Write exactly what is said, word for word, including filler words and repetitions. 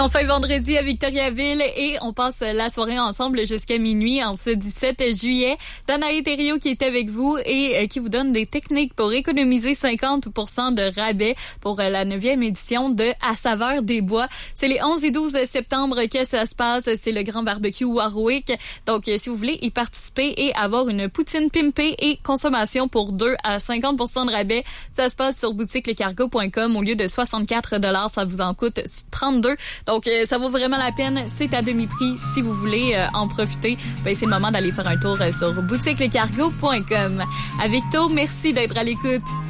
Enfin vendredi à Victoriaville et on passe la soirée ensemble jusqu'à minuit en ce dix-sept juillet. Danae Thériault qui est avec vous et euh, qui vous donne des techniques pour économiser cinquante pour cent de rabais pour euh, la neuvième édition de À saveur des bois. C'est les onze et douze septembre que ça se passe. C'est le grand barbecue Warwick. Donc euh, si vous voulez y participer et avoir une poutine pimpée et consommation pour deux à cinquante pour cent de rabais, ça se passe sur boutique le cargo point com. Au lieu de soixante-quatre dollars, ça vous en coûte trente-deux. Donc, euh, ça vaut vraiment la peine. C'est à demi-prix. Si vous voulez euh, en profiter, ben, c'est le moment d'aller faire un tour euh, sur boutique le cargo point com. À Victo, merci d'être à l'écoute.